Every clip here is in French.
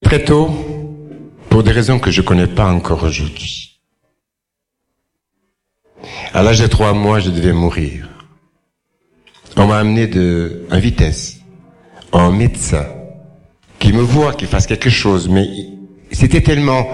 Très tôt, pour des raisons que je connais pas encore aujourd'hui. À l'âge de 3 mois, je devais mourir. On m'a amené en vitesse, un médecin, qui me voit, qui fasse quelque chose, mais c'était tellement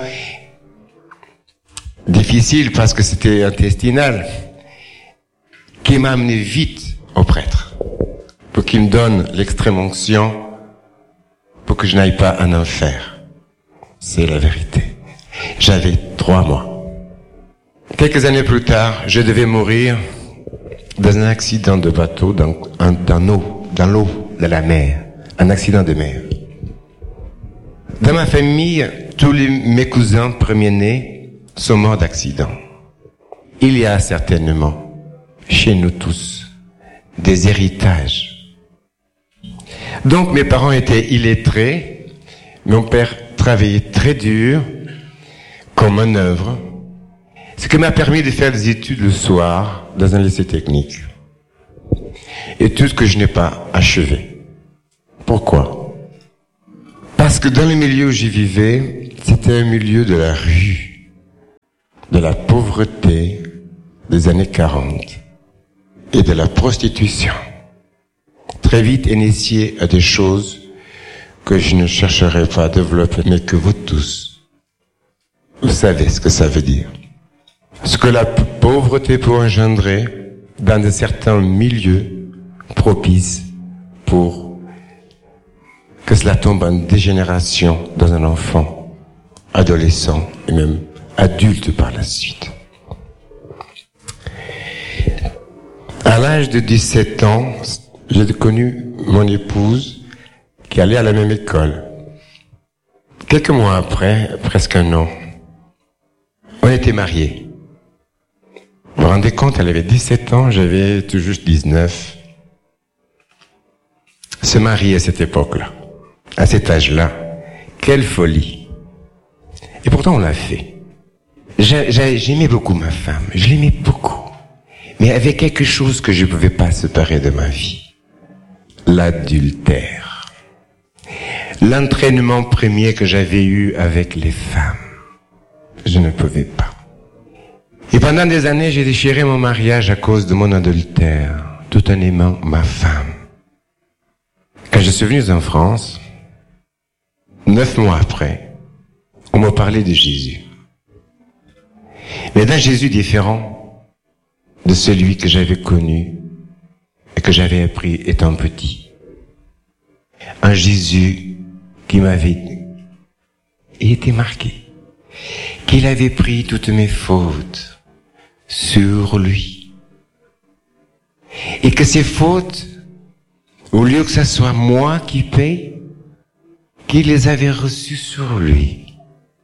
difficile parce que c'était intestinal, qu'il m'a amené vite au prêtre, pour qu'il me donne l'extrême onction, pour que je n'aille pas en enfer. C'est la vérité. J'avais 3 mois. Quelques années plus tard, je devais mourir dans un accident de bateau, dans l'eau, de la mer. Un accident de mer. Dans ma famille, tous mes cousins premiers-nés sont morts d'accident. Il y a certainement, chez nous tous, des héritages. Donc mes parents étaient illettrés. Mon père travaillait très dur, comme manœuvre, ce qui m'a permis de faire des études le soir dans un lycée technique. Études que je n'ai pas achevées. Pourquoi? Parce que dans le milieu où j'y vivais, c'était un milieu de la rue, de la pauvreté des années 40 et de la prostitution. Très vite initié à des choses que je ne chercherai pas à développer, mais que vous tous, vous savez ce que ça veut dire. Ce que la pauvreté peut engendrer dans de certains milieux propices pour que cela tombe en dégénération dans un enfant, adolescent et même adulte par la suite. À l'âge de 17 ans, j'ai connu mon épouse qui allait à la même école. Quelques mois après, presque un an, on était mariés. Vous vous rendez compte, elle avait 17 ans, j'avais tout juste 19. Se marier à cette époque-là, à cet âge-là, quelle folie. Et pourtant on l'a fait. J'aimais beaucoup ma femme, je l'aimais beaucoup. Mais il y avait quelque chose que je ne pouvais pas séparer de ma vie. L'adultère. L'entraînement premier que j'avais eu avec les femmes. Je ne pouvais pas. Et pendant des années, j'ai déchiré mon mariage à cause de mon adultère, tout en aimant ma femme. Quand je suis venu en France, 9 mois après, on m'a parlé de Jésus. Mais d'un Jésus différent de celui que j'avais connu et que j'avais appris étant petit. Un Jésus qui m'avait été marqué, qu'il avait pris toutes mes fautes sur lui. Et que ces fautes, au lieu que ce soit moi qui paye, qu'il les avait reçues sur lui,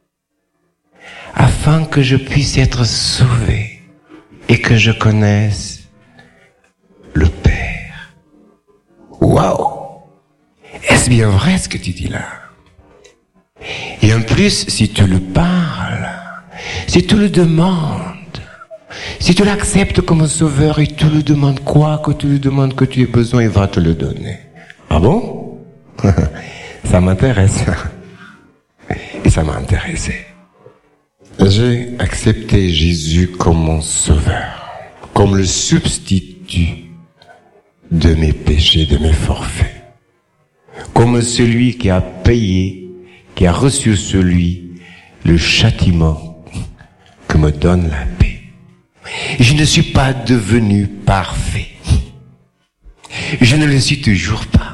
afin que je puisse être sauvé et que je connaisse le Père. Waouh! Est-ce bien vrai ce que tu dis là? Et en plus, si tu le parles, si tu le demandes, si tu l'acceptes comme un sauveur et tu lui demandes quoi, que tu lui demandes que tu aies besoin, il va te le donner. Ah bon? Ça m'intéresse. Et ça m'a intéressé. J'ai accepté Jésus comme mon sauveur, comme le substitut de mes péchés, de mes forfaits. Comme celui qui a payé, qui a reçu sur lui le châtiment que me donne la paix. Je ne suis pas devenu parfait. Je ne le suis toujours pas.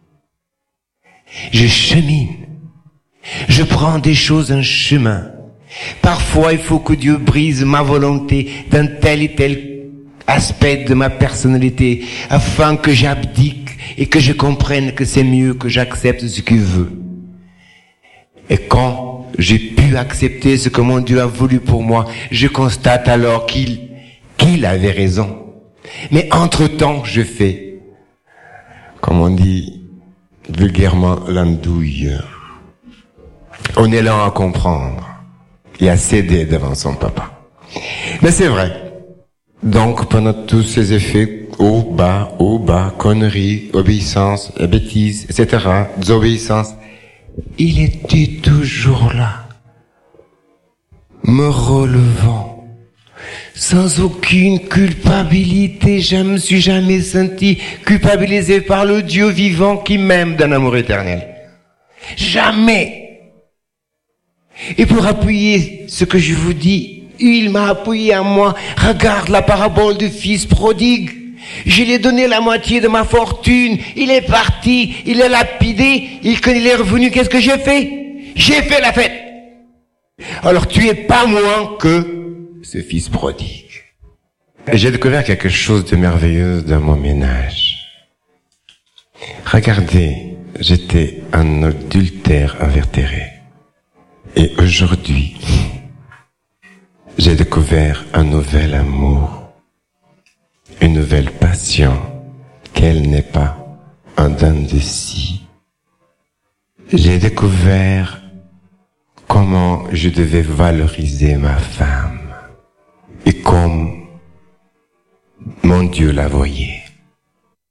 Je chemine. Je prends des choses en chemin. Parfois, il faut que Dieu brise ma volonté d'un tel et tel aspect de ma personnalité afin que j'abdique et que je comprenne que c'est mieux que j'accepte ce qu'il veut. Et quand j'ai pu accepter ce que mon Dieu a voulu pour moi, je constate alors qu'il avait raison. Mais entre-temps, je fais, comme on dit vulgairement, l'andouille. On est lent à comprendre et à céder devant son papa. Mais c'est vrai. Donc, pendant tous ces effets, haut, bas, conneries, obéissance, bêtises, etc., désobéissance, il était toujours là, me relevant, sans aucune culpabilité. Je me suis jamais senti culpabilisé par le Dieu vivant qui m'aime d'un amour éternel. Jamais. Et pour appuyer ce que je vous dis, il m'a appuyé à moi. Regarde la parabole du fils prodigue. Je lui ai donné la moitié de ma fortune. Il est parti, il est lapidé. Et quand il est revenu, qu'est-ce que j'ai fait? J'ai fait la fête. Alors tu es pas moins que ce fils prodigue. Et j'ai découvert quelque chose de merveilleux dans mon ménage. Regardez, j'étais un adultère invétéré. Et aujourd'hui, j'ai découvert un nouvel amour, une nouvelle passion, qu'elle n'est pas un dent de scie. J'ai découvert comment je devais valoriser ma femme et comme mon Dieu la voyait.